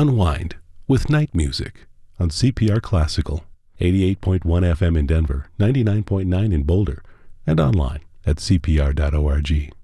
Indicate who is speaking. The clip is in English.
Speaker 1: Unwind with night music on CPR Classical, 88.1 FM in Denver, 99.9 in Boulder, and online at cpr.org.